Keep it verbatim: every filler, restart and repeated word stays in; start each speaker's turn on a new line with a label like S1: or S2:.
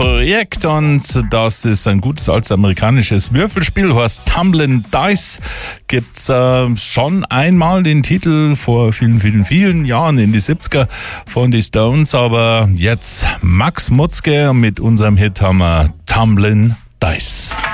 S1: Projekt und das ist ein gutes altes amerikanisches Würfelspiel, heißt Tumblin' Dice. Gibt's äh, schon einmal den Titel vor vielen, vielen, vielen Jahren in die siebziger von die Stones, aber jetzt Max Mutzke mit unserem Hit haben wir Tumblin' Dice.